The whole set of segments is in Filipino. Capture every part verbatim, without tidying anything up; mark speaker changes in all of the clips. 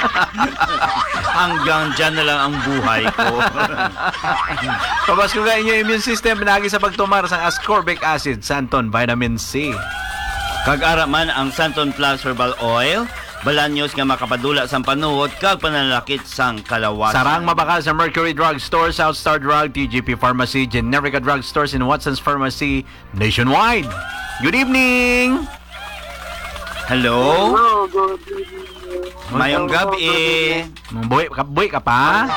Speaker 1: Hanggang dyan na lang ang buhay ko.
Speaker 2: Pabasko ka inyo immune system pinagi sa pagtumar sa ascorbic acid, Santon, vitamin C.
Speaker 1: Kag-ara man ang Santon Plus Herbal Oil, balanyos nga makapadula sa panuhot kag pananalakit sang kalawasan.
Speaker 2: Sarang mabakal sa Mercury Drug Store, South Star Drug, T G P Pharmacy, Generica Drug Stores, and Watson's Pharmacy nationwide. Good evening!
Speaker 1: Hello?
Speaker 3: Hello, good evening.
Speaker 1: Mayong gabi.
Speaker 2: Buhay ka, buhay ka pa?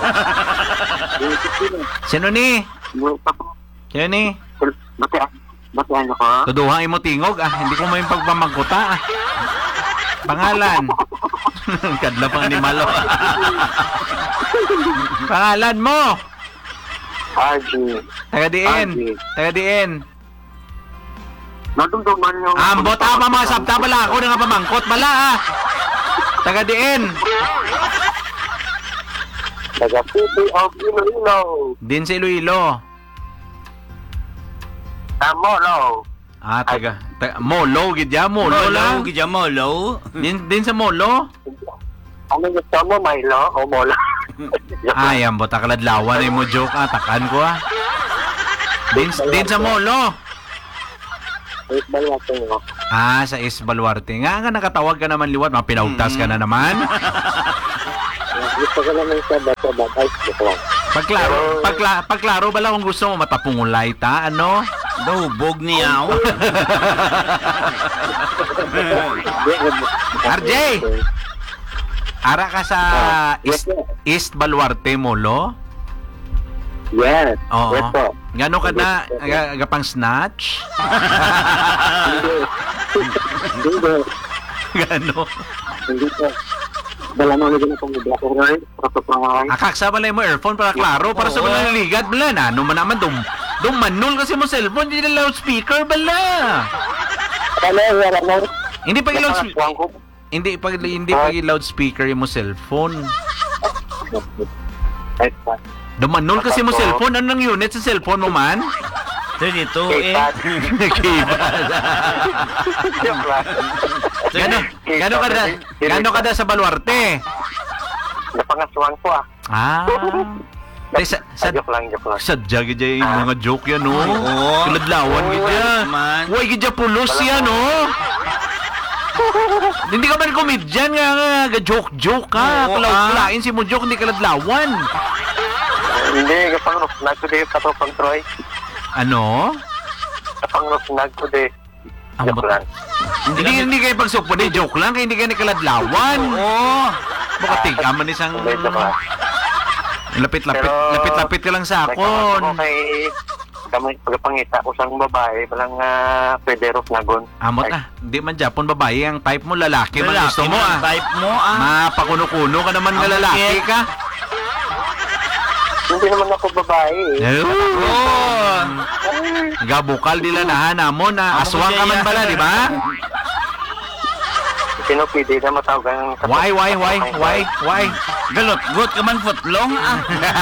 Speaker 2: Sino ni? Sino ni?
Speaker 3: Bati, batihan ako.
Speaker 2: Tuduhang imo tingog ah, hindi ko may pagpamangkuta ah. Pangalan. Kadla pang ni Malo. Pangalan mo?
Speaker 3: Argy.
Speaker 2: Taga diin. Taga diin.
Speaker 3: Nadumduman yung...
Speaker 2: Ambot tama mga sabta pala ako nga pamangkot pala ah. Taga diin.
Speaker 3: Taga City of Iloilo.
Speaker 2: Din sa Iloilo.
Speaker 3: Tamo, no?
Speaker 2: Ah, taga, taga Molo gid ya, Molo
Speaker 1: Molo,
Speaker 2: lang.
Speaker 1: gidya molo.
Speaker 2: Din din sa Molo.
Speaker 3: Ano gusto mo, Milo o Mola?
Speaker 2: Ay, ambot akaladlawan ay mo joke ah, takan ko ah. Din din sa Molo.
Speaker 3: Wait, bali natin mo.
Speaker 2: Ah, sa East Baluarte. Nga nga nakatawag ka naman liwat, mapinaugtas ka na naman.
Speaker 3: Gusto ko naman sa bata-bata. Ay, gusto ko.
Speaker 2: Pagklaro, pagkla, pagklaro bala kung gusto mo matapungulay ta, ano?
Speaker 1: Dahubog niya.
Speaker 2: R J! Ara ka sa East, East Baluarte Molo?
Speaker 3: Yes.
Speaker 2: Oo.
Speaker 3: Yes po.
Speaker 2: Gano ka na, ga- gapang snatch?
Speaker 3: Hindi.
Speaker 2: Gano?
Speaker 3: Hindi po. Dala mo naging itong black or white. Protopangay.
Speaker 2: Akaksa balay mo earphone para klaro, para sa
Speaker 1: Oo.
Speaker 2: mga ligad bala na. Ano man naman, dum, dum manul kasi mo cellphone, hindi na loudspeaker bala.
Speaker 3: Kala, wala mo.
Speaker 2: Hindi pag loudspeaker.
Speaker 3: Nakakaswang ko.
Speaker 2: Hindi pag hindi pag loudspeaker yung mo cellphone.
Speaker 3: Ay, pa.
Speaker 2: Dumanol kasi mo cellphone. Anong unit sa cellphone mo man?
Speaker 1: So dito eh.
Speaker 2: Kibal.
Speaker 3: Joke lang.
Speaker 2: Gano, gano kada, gano kada sa Baluarte?
Speaker 3: Napangaswang ko ah.
Speaker 2: Ah. Ay, sa,
Speaker 3: Sa,
Speaker 2: sa,
Speaker 3: joke lang, joke lang.
Speaker 2: sadya gidya yung mga joke yan, no?
Speaker 1: Oo.
Speaker 2: Kiladlawan gidya.
Speaker 1: Man.
Speaker 2: Uy, gidya pulos yan, no? Hindi ka man komedyan nga nga, ga-joke-joke ka.
Speaker 1: Oo,
Speaker 2: Kulain si mo joke, hindi kaladlawan.
Speaker 3: Hindi, kapang rusnag ko din yung katopang Troy.
Speaker 2: Ano?
Speaker 3: Kapang rusnag ko din.
Speaker 2: Ang
Speaker 3: Joke
Speaker 2: but-
Speaker 3: lang.
Speaker 2: Hindi, hindi kayo pagsukpo, di joke lang, kaya hindi kayo nikaladlawan.
Speaker 1: Oo.
Speaker 2: Baka tigaman isang...
Speaker 3: Hindi, joke lang.
Speaker 2: Lapit-lapit,
Speaker 3: Pero-
Speaker 2: lapit-lapit ka lang sa
Speaker 3: Nagkakas
Speaker 2: akon.
Speaker 3: ako kay... Kami, pagpangita ko sang babae, walang uh, pwede rusnagon.
Speaker 2: Amot ah, hindi man Japon babae, ang type mo lalaki, man
Speaker 1: Lalaki
Speaker 2: gusto mo
Speaker 1: man,
Speaker 2: ah.
Speaker 1: Type mo ah.
Speaker 2: Mapakuno-kuno ka naman nga
Speaker 1: Ang
Speaker 2: lalaki
Speaker 1: bukit.
Speaker 2: ka.
Speaker 3: Hindi naman ako babae eh.
Speaker 1: Oo.
Speaker 2: Gabukal dila na namon na
Speaker 1: Amo
Speaker 2: aswang ka man
Speaker 1: gaya.
Speaker 2: pala, di ba?
Speaker 3: Sino pwede na matawag ang...
Speaker 2: Why, why, why, why, why?
Speaker 1: Galot, gut ka man footlong ah.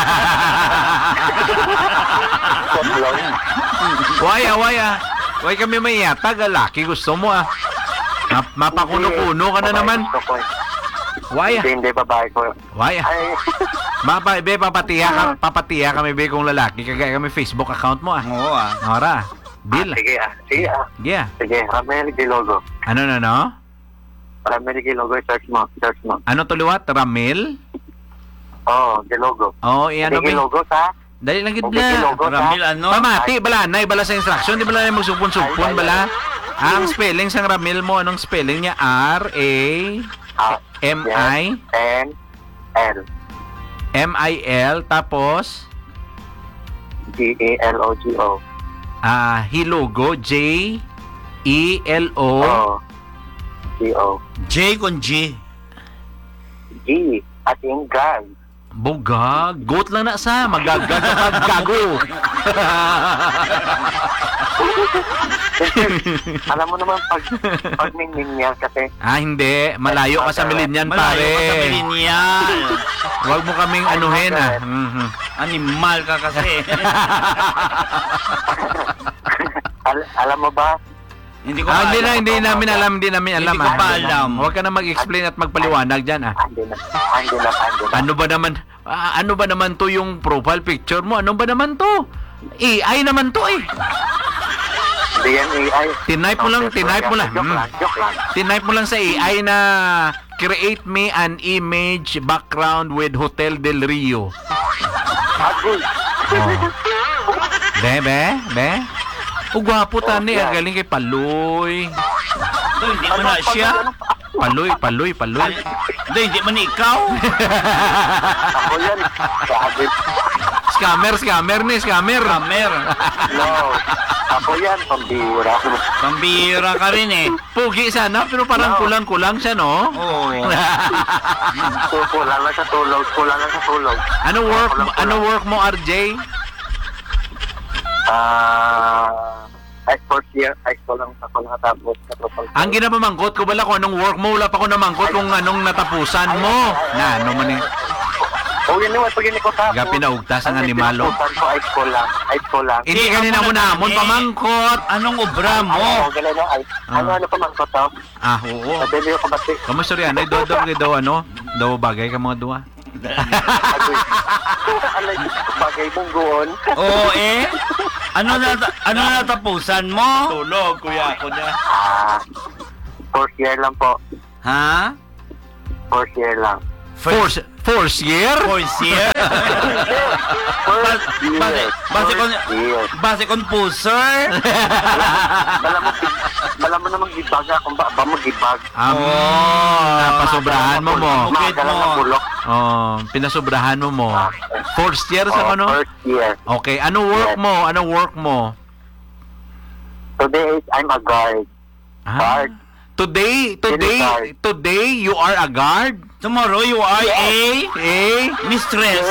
Speaker 2: Why ah, why ah? Why kami may yata, lalaki gusto mo ah. Map- Mapakuno-kuno ka na naman. Why ah?
Speaker 3: Hindi, hindi, babae ko.
Speaker 2: Why ah?
Speaker 3: Ay,
Speaker 2: Mapa, be, papatiya ka, papatiya kami be kung lalaki, kagaya kami Facebook account mo ah.
Speaker 1: Oo ah.
Speaker 2: Ora, Bill.
Speaker 3: sige ah, sige ah.
Speaker 2: Yeah.
Speaker 3: Sige, Ramel Gilogo.
Speaker 2: Ano na no?
Speaker 3: Ramel Gilogo, search mo, search mo.
Speaker 2: Ano tuliwat? Ramil?
Speaker 3: Oo, oh, Gilogo.
Speaker 2: Oo, oh, iyan
Speaker 3: Hindi Gilogo sa...
Speaker 2: Dali lang gid
Speaker 3: Hindi
Speaker 2: na.
Speaker 3: Gilogo sa...
Speaker 1: Ramil ano?
Speaker 2: Pamati, bala na, bala sa instruction, di bala na magsupon-supon, bala. Ang spelling sang Ramil mo, anong spelling niya? R A
Speaker 3: Ah,
Speaker 2: M I
Speaker 3: N L
Speaker 2: M I L tapos
Speaker 3: G A L O G O.
Speaker 2: ah Hilogo J E L O
Speaker 3: Oh. G O.
Speaker 1: J con G.
Speaker 3: G. At in God.
Speaker 2: Bugag, goat lang na sa magagag ka gago.
Speaker 3: Alam mo naman pag pag ningning niya kasi
Speaker 2: Ah, hindi, malayo ka sa millennial pare.
Speaker 1: Malayo ka sa millennial.
Speaker 2: Huwag mo kaming anuhin ah. Mhm.
Speaker 1: Animal ka kasi.
Speaker 3: al- alam mo ba
Speaker 1: Hindi ko
Speaker 2: Ah, hindi na,
Speaker 1: alam.
Speaker 2: hindi namin alam, hindi namin alam.
Speaker 1: Hindi ko
Speaker 2: ah.
Speaker 1: pa alam.
Speaker 2: Huwag ka na mag-explain at magpaliwanag dyan, ah.
Speaker 3: Ando na. Ando na, ando na.
Speaker 2: Ano ba naman, ah, ano ba naman to yung profile picture mo? Ano ba naman to? A I naman to, eh.
Speaker 3: Hindi yan A I.
Speaker 2: Tinype mo lang, tinype mo lang.
Speaker 3: Joke
Speaker 2: Hmm.
Speaker 3: lang, joke lang.
Speaker 2: Tinype mo lang sa A I na create me an image background with Hotel del Rio.
Speaker 3: Agoy.
Speaker 2: Oh. Be, be, be. O, gwapo tani.
Speaker 3: Oh,
Speaker 2: Ang
Speaker 3: yeah.
Speaker 2: galing kay Paloy.
Speaker 1: Ito, hindi mo na siya.
Speaker 2: Paloy, Paloy, Paloy.
Speaker 1: Ito, hindi mo na ikaw.
Speaker 3: Ako yan. Sabi.
Speaker 2: Scammer, scammer ni, scammer.
Speaker 1: Kamer.
Speaker 3: No. Ako yan, pambira.
Speaker 1: Pambira ka rin eh.
Speaker 2: Pugi sana, pero parang
Speaker 3: No.
Speaker 2: kulang-kulang siya, no?
Speaker 1: Oo.
Speaker 3: So, kulang lang sa tulog. Kulang lang sa tulog.
Speaker 2: Ano work mo,
Speaker 3: Kulang-kulang.
Speaker 2: ano work mo, R J?
Speaker 3: Ah... ay, fourth year. Ay, ko lang ako nakatapos. Katapos.
Speaker 2: Ang ginapamangkot ko bala ko anong work mo, wala pa ko namangkot kung anong natapusan mo. Na, ano man eh.
Speaker 3: Oh, yun naman. Pag yun ko tapos.
Speaker 2: Ga pinaugtas ang animalo.
Speaker 3: Ang ko, ay ko lang. Ay ko lang.
Speaker 2: Hindi kanina mo na amon pamangkot.
Speaker 1: Anong obra mo?
Speaker 3: Ano, ganun na. Ay, ano, ano pa man ko to?
Speaker 2: Ah, oo.
Speaker 3: Sabi niyo ko ba si...
Speaker 2: Kamusta rin? Ay, daw, daw, daw, ano? Daw bagay ka mga duwa.
Speaker 3: Agoy. Alay, bagay mong goon.
Speaker 1: Oo eh. Ano na ano na natapusan mo?
Speaker 2: Tulog, kuya ako na.
Speaker 3: Ah, fourth year lang po.
Speaker 1: Ha?
Speaker 3: Fourth year lang.
Speaker 2: Fourth, fourth year?
Speaker 1: Fourth year?
Speaker 3: First year.
Speaker 1: Base, base kon
Speaker 3: First year.
Speaker 1: base kon puser.
Speaker 3: Bala mo, bala mo namang gibag akong ba, ba mo gibag.
Speaker 2: Um, napasobrahan mo mo.
Speaker 1: Bukid
Speaker 3: Mga
Speaker 1: mo.
Speaker 3: mo. Bulok.
Speaker 2: Oh, pinasobrahan mo mo. Fourth year sa
Speaker 3: Oh,
Speaker 2: ano?
Speaker 3: First year.
Speaker 2: Okay, ano work
Speaker 3: Yes.
Speaker 2: mo? Ano work mo?
Speaker 3: Today is I'm a guard.
Speaker 2: Ah,
Speaker 3: Guard.
Speaker 2: today, today,
Speaker 3: Guard.
Speaker 2: today you are a guard?
Speaker 1: Tomorrow you are a
Speaker 2: Eh?
Speaker 1: mistress.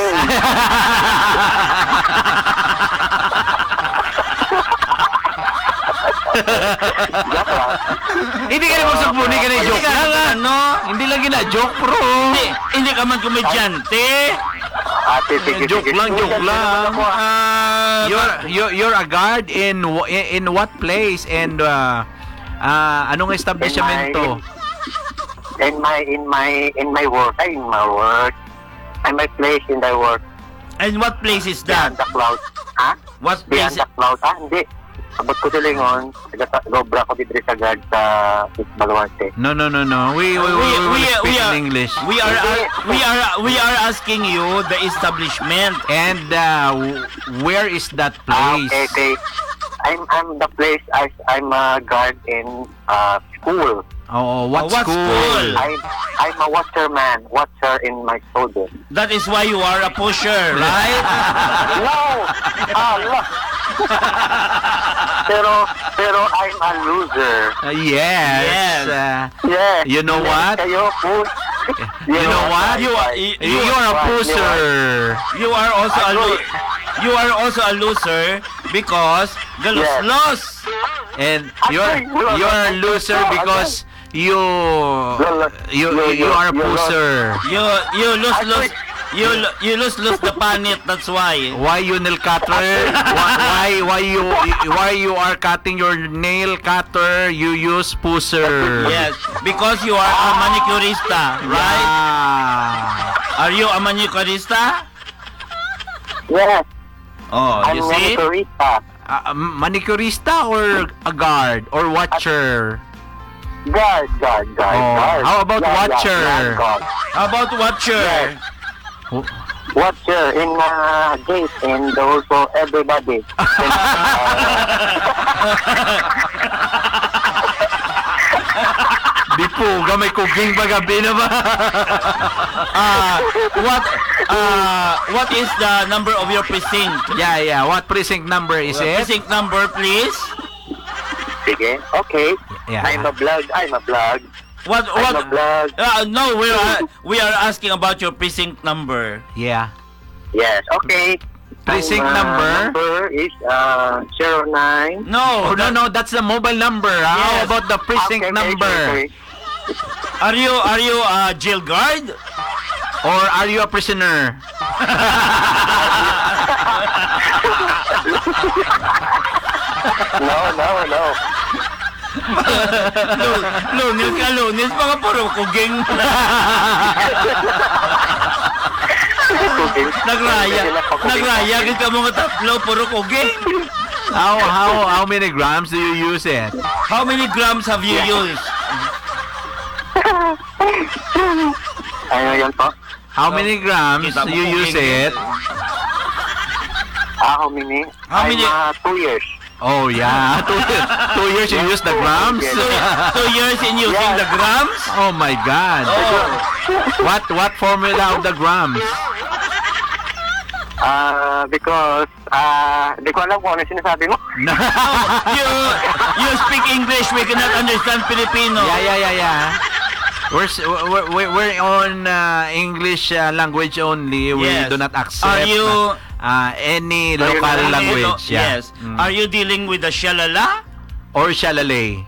Speaker 3: Joke lang.
Speaker 2: Hindi ka naman sagbuni ka na
Speaker 1: Hindi
Speaker 2: joke
Speaker 1: ka
Speaker 2: lang, ah.
Speaker 1: ano?
Speaker 2: Hindi lang gina joke, bro.
Speaker 1: Hindi, hindi ka man komedyante.
Speaker 3: Ate, sige,
Speaker 2: Joke
Speaker 3: sige.
Speaker 2: lang, joke
Speaker 3: Sige,
Speaker 2: lang.
Speaker 3: sige,
Speaker 1: Ah,
Speaker 2: You're, you're, you're a guard in wh- in what place and uh, uh, anong establishment to?
Speaker 3: In my, in my, in my work. Ay, in my work. In my place in my work.
Speaker 1: and what place is
Speaker 3: Beyond
Speaker 1: that?
Speaker 3: the clouds. Ha?
Speaker 1: What
Speaker 3: Beyond
Speaker 1: place?
Speaker 3: the clouds. Ah, hindi. Abot ko tulingon. Gobra ko dito sa guard sa Balwante.
Speaker 2: No, no, no, no. We we we, we, will speak in English.
Speaker 1: We are uh, we are we are asking you the establishment.
Speaker 2: And uh, w- where is that
Speaker 3: Ah,
Speaker 2: place?
Speaker 3: okay, okay. I'm, I'm the place, I, I'm a guard in uh, school.
Speaker 2: Oh, what,
Speaker 1: Oh, what
Speaker 2: school?
Speaker 1: school?
Speaker 3: I'm, I'm a watcherman, watcher in my student.
Speaker 1: That is why you are a pusher, right?
Speaker 3: No! Ah, no! pero, pero I'm a loser.
Speaker 2: Uh, yes.
Speaker 1: Yes.
Speaker 2: Uh,
Speaker 3: Yeah.
Speaker 2: You know what?
Speaker 3: Kayo, push.
Speaker 2: you know what?
Speaker 1: You are-
Speaker 2: you,
Speaker 1: you-
Speaker 2: you are a
Speaker 3: Right,
Speaker 2: pusher.
Speaker 1: You are also a lo- you are also a loser because galos
Speaker 3: Yes.
Speaker 1: los.
Speaker 2: And you're you're a loser because you you you, you are a pusher.
Speaker 1: You you lose lose you lo- you lose lose the panit. That's why.
Speaker 2: Why you nail cutter? why, why why you why you are cutting your nail cutter? You use pusher.
Speaker 1: Yes, because you are a manicurista, right?
Speaker 2: Yeah.
Speaker 1: Are you a manicurista?
Speaker 3: Yes,
Speaker 1: Oh,
Speaker 3: I'm
Speaker 1: you
Speaker 3: a
Speaker 1: see?
Speaker 3: manicurista.
Speaker 2: Uh, manicurista or a guard or watcher?
Speaker 3: Guard, guard, guard,
Speaker 2: Oh,
Speaker 3: guard.
Speaker 2: how about
Speaker 3: Yeah, yeah,
Speaker 2: watcher?
Speaker 3: yeah, guard.
Speaker 1: How about watcher?
Speaker 3: Yes.
Speaker 2: Oh,
Speaker 3: Watcher in uh, gate and also everybody.
Speaker 2: Di po, gamay kuging bagabi na ba?
Speaker 1: Uh, what uh what is the number of your precinct?
Speaker 2: Yeah, yeah. What precinct number is it?
Speaker 1: Precinct number, please.
Speaker 3: Sige, okay.
Speaker 2: Yeah.
Speaker 3: I'm a vlog, I'm a vlog.
Speaker 1: What
Speaker 3: I'm
Speaker 1: what?
Speaker 3: a vlog.
Speaker 1: Uh, no, we are we are asking about your precinct number.
Speaker 2: Yeah.
Speaker 3: Yes, okay.
Speaker 2: Precinct
Speaker 3: Ang, uh,
Speaker 2: number?
Speaker 3: number is uh, zero nine.
Speaker 1: No,
Speaker 2: Oh, no, no. That's the mobile number. How
Speaker 1: Yes.
Speaker 2: about the precinct
Speaker 3: Okay, okay,
Speaker 2: number?
Speaker 3: okay, okay.
Speaker 1: Are you are you a jail guard?
Speaker 2: Or are you a prisoner?
Speaker 3: No, no, no.
Speaker 1: Lu- lunes ka, lunes, mga puro kuging. Nagraya. Nagraya, ka mga tatlo, puro kuging.
Speaker 2: How how how many grams do you use it?
Speaker 1: How many grams have you used?
Speaker 3: Ano yan po?
Speaker 2: How many grams
Speaker 1: Kita
Speaker 2: do
Speaker 1: mo
Speaker 2: you
Speaker 1: kung
Speaker 2: use
Speaker 1: English.
Speaker 2: it?
Speaker 3: Ah, how many?
Speaker 1: How
Speaker 3: I'm,
Speaker 1: many-
Speaker 3: uh, two years.
Speaker 2: Oh yeah, two, two years you use the grams.
Speaker 1: Two, two years in using the grams?
Speaker 2: Oh my God!
Speaker 1: Oh.
Speaker 2: What what formula of the grams?
Speaker 3: Ah, because, ah, di ko alam kung ano sinasabi mo.
Speaker 1: You, you speak English, we cannot understand Filipino.
Speaker 2: Yeah, yeah, yeah, yeah. We're s- we're, we're we're on uh, English uh, language only. We
Speaker 1: Yes.
Speaker 2: do not accept
Speaker 1: Are you-
Speaker 2: uh, any
Speaker 3: Are you
Speaker 2: local
Speaker 3: really-
Speaker 2: language. Yeah.
Speaker 1: Yes.
Speaker 2: Mm.
Speaker 1: Are you dealing with the shalala?
Speaker 2: Or shalalay.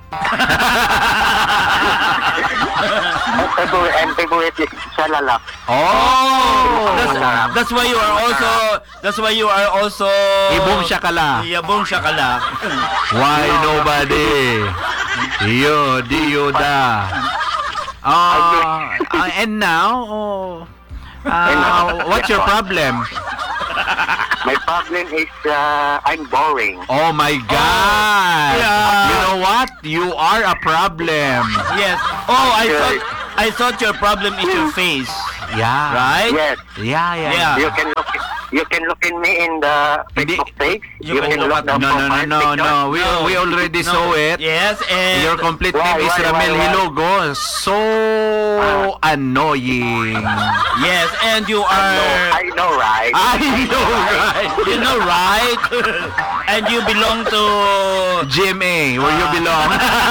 Speaker 3: Ang favorite, ang favorite is shalala.
Speaker 2: Oh!
Speaker 1: That's, that's why you are also, that's why you are also...
Speaker 2: Ibong Shakala.
Speaker 1: Ibong Shakala.
Speaker 2: Why nobody? Yo, Dio da. Uh, uh, and now, oh, uh, what's your problem?
Speaker 3: My problem is, uh, I'm boring.
Speaker 2: Oh my God!
Speaker 1: yeah.
Speaker 2: You know what? You are a problem.
Speaker 1: Yes. Oh, I thought, I thought your problem is your face.
Speaker 2: Yeah.
Speaker 1: Right?
Speaker 3: Yes,
Speaker 2: Yeah, yeah.
Speaker 1: Yeah.
Speaker 3: you can look, you can look in me in the
Speaker 2: Hindi-
Speaker 3: Facebook page.
Speaker 1: You can look at-
Speaker 3: the
Speaker 2: No, no, no,
Speaker 3: profile
Speaker 2: no,
Speaker 3: picture.
Speaker 2: no. We we already
Speaker 1: No.
Speaker 2: saw it.
Speaker 1: Yes, and...
Speaker 2: Your complete
Speaker 3: Why,
Speaker 2: name is
Speaker 3: why,
Speaker 2: Ramel
Speaker 3: why, why?
Speaker 2: Hilogo. So annoying.
Speaker 1: Yes, and you
Speaker 3: No,
Speaker 1: are...
Speaker 3: I know, right?
Speaker 2: I know, right?
Speaker 1: You know, right? And you belong to...
Speaker 2: G M A, where you belong.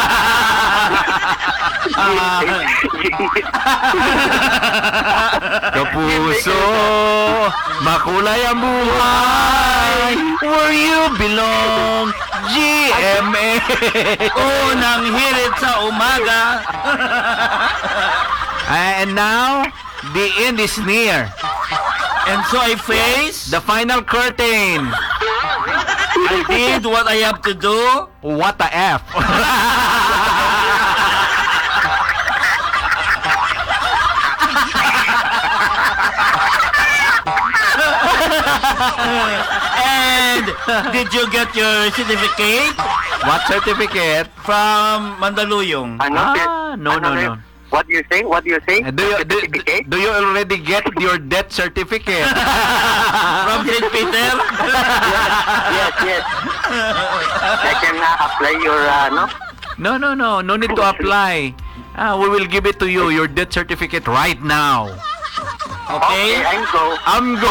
Speaker 2: Kapuso, makulay ang buhay. Where you belong, G M A.
Speaker 1: Unang hirit sa umaga.
Speaker 2: And now, the end is near.
Speaker 1: And so I face...
Speaker 2: The final curtain.
Speaker 1: I did what I have to do.
Speaker 2: What the F?
Speaker 1: And did you get your certificate
Speaker 2: What certificate?
Speaker 1: from Mandaluyong?
Speaker 3: Ano?
Speaker 2: Ah, no,
Speaker 3: ano
Speaker 2: no,
Speaker 3: rin?
Speaker 2: no.
Speaker 3: What do you say? What do you say?
Speaker 2: Do you, do,
Speaker 3: Certificate?
Speaker 2: do you already get your death certificate?
Speaker 1: From Saint Peter?
Speaker 3: Yes, yes. I can uh, apply your, uh, no?
Speaker 2: No, no, no. No need to apply. Ah, we will give it to you, your death certificate right now.
Speaker 3: Okay,
Speaker 1: Okay?
Speaker 3: I'm go.
Speaker 2: I'm go.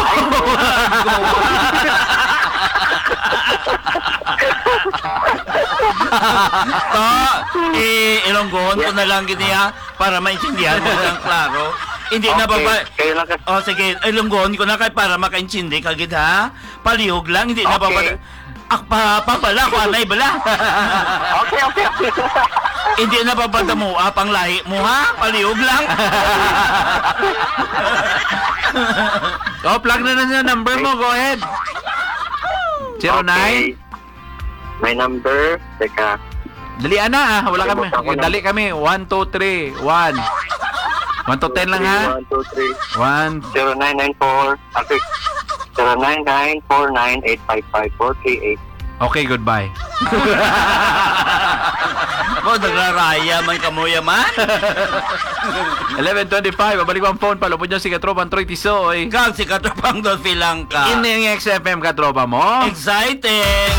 Speaker 1: To, eh, ilonggohon ko na lang giniya para maintindihan mo ng klaro. Hindi na ba ba...
Speaker 3: Okay, kayo lang kasi.
Speaker 1: O sige, ilonggohon ko na kay para makaintindi kagid ha. Palihog lang, hindi na ba ba...
Speaker 3: Okay.
Speaker 1: Ak pa pabala ko anay bala.
Speaker 3: Okay, okay, okay.
Speaker 1: Hindi na ba ba mo apang lahi mo ha? Palihog lang.
Speaker 2: Oh, plug na na yung number mo. Go ahead. zero nine.
Speaker 3: Okay. My number, teka.
Speaker 2: Dali na ah. Wala kami. Dali kami. one, two, three, one. one to ten lang ha.
Speaker 3: one, two, three.
Speaker 2: one.
Speaker 3: zero nine nine four. Okay. zero nine nine four nine eight five five four three eight.
Speaker 2: Okay, goodbye.
Speaker 1: Mo nagraraya man kamuya man.
Speaker 2: eleven twenty-five. Babalik mo ang phone. Palupod niyo si Katropan Troy Tisoy.
Speaker 1: Kag si Katropang Dolphy lang ka.
Speaker 2: In yung X F M Katropa mo.
Speaker 1: Exciting!